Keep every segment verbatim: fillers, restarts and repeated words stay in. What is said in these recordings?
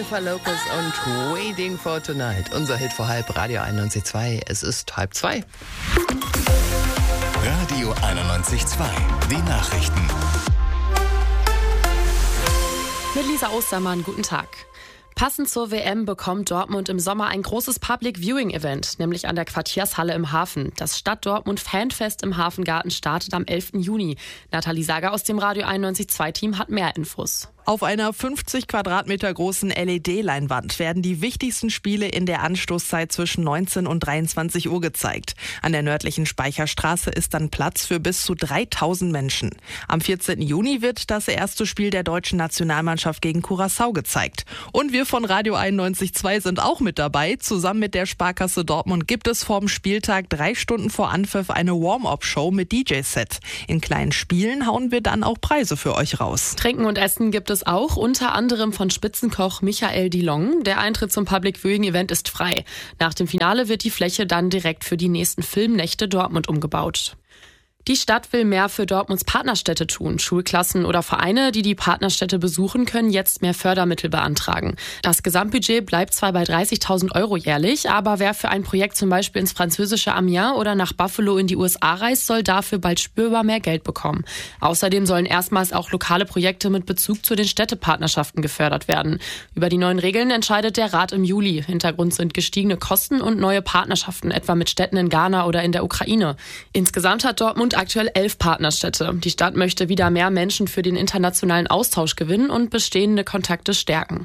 Jennifer Lopez und Waiting for Tonight. Unser Hit vor halb, Radio einundneunzig Komma zwei. Es ist halb zwei. Radio einundneunzig Komma zwei. Die Nachrichten. Mit Lisa Ostermann, guten Tag. Passend zur W M bekommt Dortmund im Sommer ein großes Public-Viewing-Event, nämlich an der Quartiershalle im Hafen. Das Stadt-Dortmund-Fanfest im Hafengarten startet am elften Juni. Nathalie Sager aus dem Radio einundneunzig Komma zwei Team hat mehr Infos. Auf einer fünfzig Quadratmeter großen L E D-Leinwand werden die wichtigsten Spiele in der Anstoßzeit zwischen neunzehn und dreiundzwanzig Uhr gezeigt. An der nördlichen Speicherstraße ist dann Platz für bis zu dreitausend Menschen. Am vierzehnten Juni wird das erste Spiel der deutschen Nationalmannschaft gegen Curaçao gezeigt. Und wir von Radio einundneunzig Komma zwei sind auch mit dabei. Zusammen mit der Sparkasse Dortmund gibt es vorm Spieltag drei Stunden vor Anpfiff eine Warm-up-Show mit D J-Set. In kleinen Spielen hauen wir dann auch Preise für euch raus. Trinken und Essen gibt es auch, unter anderem von Spitzenkoch Michael Dilong. Der Eintritt zum Public Viewing Event ist frei. Nach dem Finale wird die Fläche dann direkt für die nächsten Filmnächte Dortmund umgebaut. Die Stadt will mehr für Dortmunds Partnerstädte tun. Schulklassen oder Vereine, die die Partnerstädte besuchen, können jetzt mehr Fördermittel beantragen. Das Gesamtbudget bleibt zwar bei dreißigtausend Euro jährlich, aber wer für ein Projekt zum Beispiel ins französische Amiens oder nach Buffalo in die U S A reist, soll dafür bald spürbar mehr Geld bekommen. Außerdem sollen erstmals auch lokale Projekte mit Bezug zu den Städtepartnerschaften gefördert werden. Über die neuen Regeln entscheidet der Rat im Juli. Hintergrund sind gestiegene Kosten und neue Partnerschaften, etwa mit Städten in Ghana oder in der Ukraine. Insgesamt hat Dortmund aktuell elf Partnerstädte. Die Stadt möchte wieder mehr Menschen für den internationalen Austausch gewinnen und bestehende Kontakte stärken.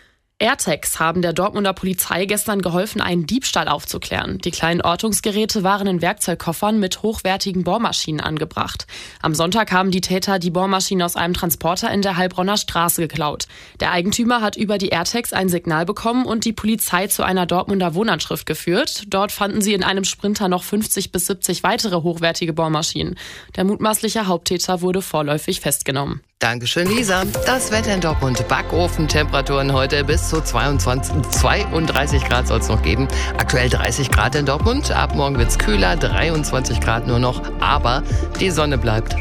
AirTags haben der Dortmunder Polizei gestern geholfen, einen Diebstahl aufzuklären. Die kleinen Ortungsgeräte waren in Werkzeugkoffern mit hochwertigen Bohrmaschinen angebracht. Am Sonntag haben die Täter die Bohrmaschinen aus einem Transporter in der Heilbronner Straße geklaut. Der Eigentümer hat über die AirTags ein Signal bekommen und die Polizei zu einer Dortmunder Wohnanschrift geführt. Dort fanden sie in einem Sprinter noch fünfzig bis siebzig weitere hochwertige Bohrmaschinen. Der mutmaßliche Haupttäter wurde vorläufig festgenommen. Dankeschön, Lisa. Das Wetter in Dortmund. Backofentemperaturen heute bis zu zweiundzwanzig, zweiunddreißig Grad soll es noch geben. Aktuell dreißig Grad in Dortmund. Ab morgen wird's kühler, dreiundzwanzig Grad nur noch. Aber die Sonne bleibt.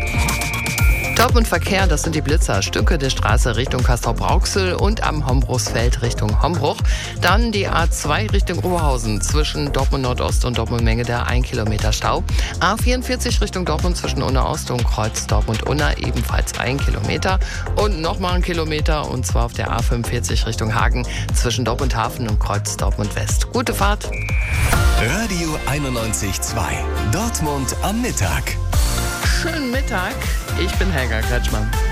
Dortmund Verkehr, das sind die Blitzer. Stücke der Straße Richtung Castrop-Rauxel und am Hombruchsfeld Richtung Hombruch. Dann die A zwei Richtung Oberhausen zwischen Dortmund Nordost und Dortmund Mengede ein Kilometer Stau. A vierundvierzig Richtung Dortmund zwischen Unna Ost und Kreuz Dortmund-Unna ebenfalls ein Kilometer. Und nochmal ein Kilometer und zwar auf der A fünfundvierzig Richtung Hagen zwischen Dortmund Hafen und Kreuz Dortmund West. Gute Fahrt. Radio einundneunzig Komma zwei. Dortmund am Mittag. Schönen Mittag. Ich bin Helga Kretschmann.